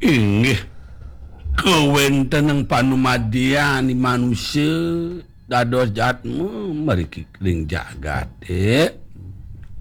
Inggih kewenten panumadian di manusia dados jatmu mari ring jagat